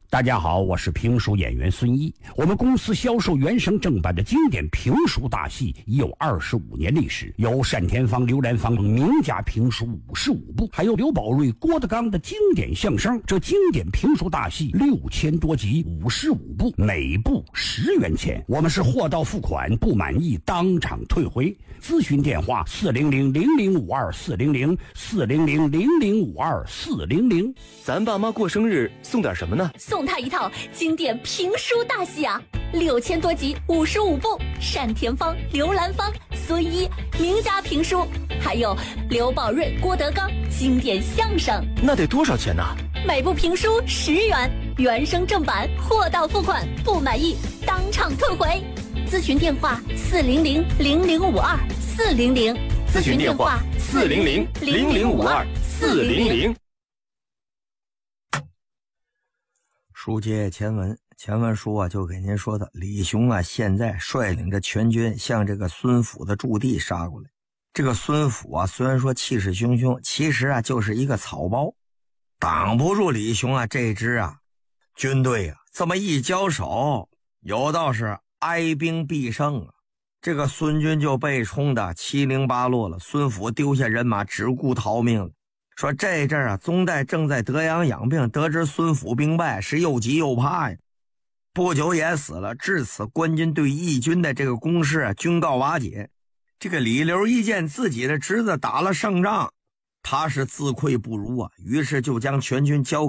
大家好，我是评书演员孙一。我们公司销售原声正版的经典评书大戏已有25年历史，有单田芳、刘兰芳名家评书55部，还有刘宝瑞、郭德纲的经典相声。这经典评书大戏6000多集，55部，每部10元钱。我们是货到付款，不满意当场退回。咨询电话400-0052-400，400-0052-400。 咱爸妈过生日送点什么呢？ 送他一套经典评书大戏啊，6000多集，55部，单田芳、刘兰芳、孙一名家评书，还有刘宝瑞、郭德纲经典相声。 那得多少钱呢？ 每部评书10元，原声正版，货到付款，不满意当场退回。咨询电话400-0052-400， 咨询电话400-0052-400。 书接前文，前文书就给您说的，李雄现在率领着全军向这个孙府的驻地杀过来。这个孙府虽然说气势汹汹，其实就是一个草包，挡不住李雄这支军队这么一交手，有道是哀兵必胜这个孙军就被冲得七零八落了，孙府丢下人马，只顾逃命了。说这阵宗代正在德阳养病，得知孙府兵败，是又急又怕呀，不久也死了。至此官军对义军的这个攻势军告瓦解。这个李刘一见自己的侄子打了胜仗，他是自愧不如于是就将全军交